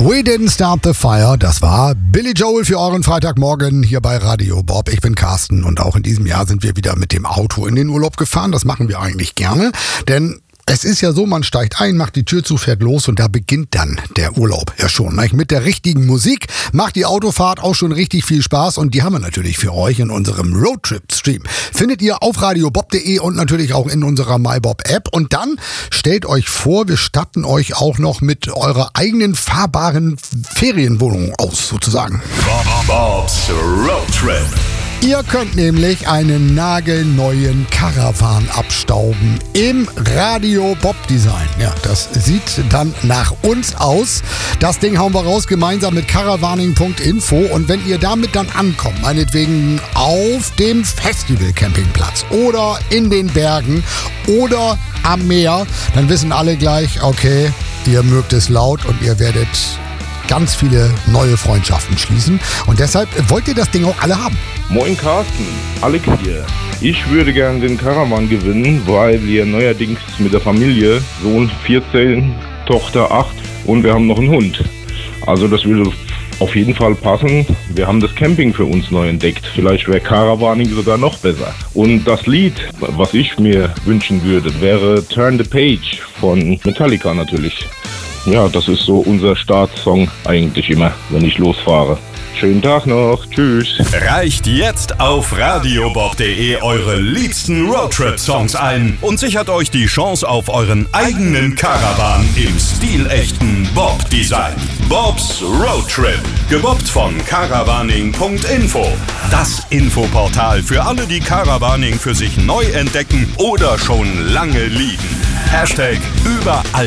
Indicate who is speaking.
Speaker 1: We Didn't Start the Fire, das war Billy Joel für euren Freitagmorgen hier bei Radio Bob. Ich bin Carsten und auch in diesem Jahr sind wir wieder mit dem Auto in den Urlaub gefahren. Das machen wir eigentlich gerne, denn es ist ja so, man steigt ein, macht die Tür zu, fährt los und da beginnt dann der Urlaub ja schon. Mit der richtigen Musik macht die Autofahrt auch schon richtig viel Spaß und die haben wir natürlich für euch in unserem Roadtrip-Stream. Findet ihr auf radiobob.de und natürlich auch in unserer MyBob-App. Und dann stellt euch vor, wir statten euch auch noch mit eurer eigenen fahrbaren Ferienwohnung aus, sozusagen.
Speaker 2: Bob's Roadtrip.
Speaker 1: Ihr könnt nämlich einen nagelneuen Caravan abstauben im Radio Bob Design. Ja, das sieht dann nach uns aus. Das Ding hauen wir raus gemeinsam mit caravaning.info und wenn ihr damit dann ankommt, meinetwegen auf dem Festival Campingplatz oder in den Bergen oder am Meer, dann wissen alle gleich, okay, ihr mögt es laut und ihr werdet ganz viele neue Freundschaften schließen. Und deshalb wollt ihr das Ding auch alle haben.
Speaker 3: Moin Carsten, Alex hier. Ich würde gerne den Caravan gewinnen, weil wir neuerdings mit der Familie, Sohn 14, Tochter 8 und wir haben noch einen Hund. Also das würde auf jeden Fall passen. Wir haben das Camping für uns neu entdeckt. Vielleicht wäre Caravaning sogar noch besser. Und das Lied, was ich mir wünschen würde, wäre Turn the Page von Metallica natürlich. Ja, das ist so unser Startsong eigentlich immer, wenn ich losfahre. Schönen Tag noch. Tschüss.
Speaker 2: Reicht jetzt auf radiobob.de eure liebsten Roadtrip-Songs ein und sichert euch die Chance auf euren eigenen Caravan im stilechten Bob-Design. Bob's Roadtrip, gebobbt von caravaning.info. Das Infoportal für alle, die Caravaning für sich neu entdecken oder schon lange lieben. #überall